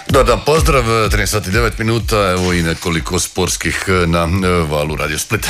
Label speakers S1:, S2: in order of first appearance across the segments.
S1: Dobar pozdrav, 13 sati 9 minuta, evo i nekoliko sportskih na valu Radio Splita.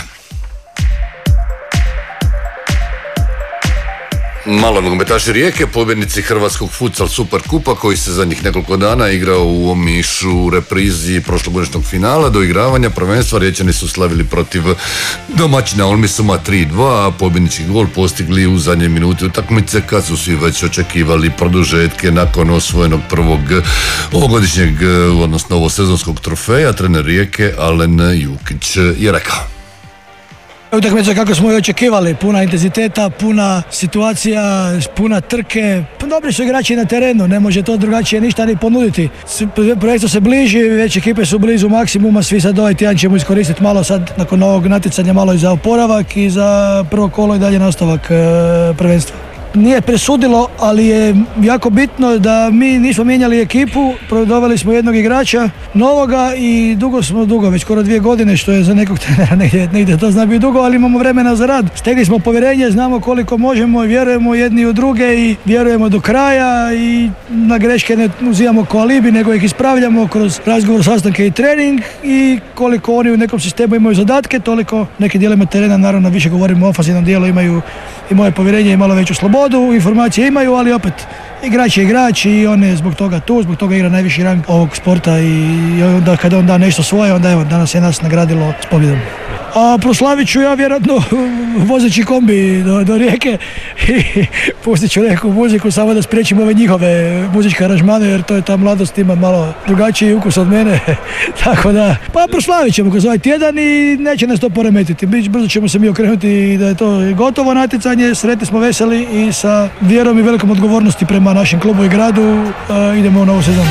S1: Malo nogometaši Rijeke, pobjednici Hrvatskog futsal super kupa koji se zadnjih nekoliko dana igrao u Omišu u reprizi prošlogodišnjeg finala. Do igravanja prvenstva Riječani su slavili protiv domaćina Olmisuma 3-2, a pobjednički gol postigli u zadnje minuti utakmice kad su svi već očekivali produžetke nakon osvojenog prvog ovogodišnjeg, odnosno ovosezonskog trofeja. Trener Rijeke Alen Jukić je rekao:
S2: Utakmica kako smo i očekivali, puna intenziteta, puna situacija, puna trke. Dobri su igrači na terenu, ne može to drugačije ništa ni ponuditi. Projekto se bliži, već ekipe su blizu maksimuma, svi sad ovaj tjedan ćemo iskoristiti malo sad nakon ovog natjecanja malo i za oporavak i za prvo kolo i dalje nastavak prvenstva. Nije presudilo, ali je jako bitno da mi nismo mijenjali ekipu, doveli smo jednog igrača novoga i dugo, već skoro 2 godine, što je za nekog trenera negdje to zna biti dugo, ali imamo vremena za rad. Stegli smo povjerenje, znamo koliko možemo i vjerujemo jedni u druge i vjerujemo do kraja i na greške ne uzimamo ko alibi, nego ih ispravljamo kroz razgovor, sastanke i trening i koliko oni u nekom sistemu imaju zadatke, toliko neki dijelima terena, naravno više govorimo o ofenzivnom dijelu, imaju i moje povjerenje i malo veću slobodu. Informacije imaju, ali opet igrač je igrač i on je zbog toga tu, zbog toga igra najviši rang ovog sporta i onda kada on da nešto svoje, onda evo danas je nas nagradilo s pobjedom. A proslavit ću ja vjerojatno vozeći kombi do Rijeke i pustit ću neku muziku samo da spriječim ove njihove muzičke aranžmane, jer to je ta mladost, ima malo drugačiji ukus od mene. Tako da, pa proslavit ćemo kroz ovaj tjedan i neće nas to poremetiti. Brzo ćemo se mi okrenuti da je to gotovo natjecanje, sretni smo, veseli i sa vjerom i velikom odgovornosti prema našem klubu i gradu idemo u novu sezonu.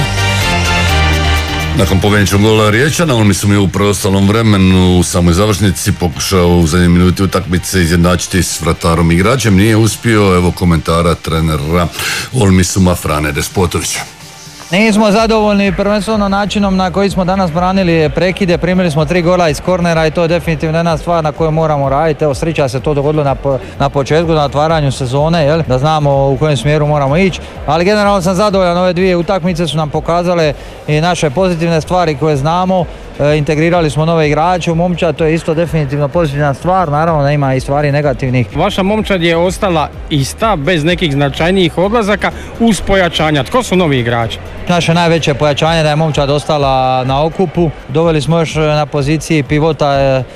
S1: Nakon pobjedničkog gola Riječana, Olmisum je u preostalom vremenu u samoj završnici pokušao u zadnje minuti utakmice izjednačiti s vratarom igračem. Nije uspio, evo komentara trenera Olmisuma Frane Despotovića.
S3: Nismo zadovoljni prvenstveno načinom na koji smo danas branili prekide, primili smo 3 gola iz kornera i to je definitivno jedna stvar na kojoj moramo raditi. Evo, sreća se to dogodilo na početku, na otvaranju sezone, da znamo u kojem smjeru moramo ići, ali generalno sam zadovoljan. Ove 2 utakmice su nam pokazale i naše pozitivne stvari koje znamo. Integrirali smo nove igrače u momčad, to je isto definitivno pozitivna stvar, naravno da ima i stvari negativnih.
S4: Vaša momčad je ostala ista, bez nekih značajnijih odlazaka, uz pojačanja. Tko su novi igrači?
S3: Naše najveće pojačanje da je momčad ostala na okupu. Doveli smo još na poziciji pivota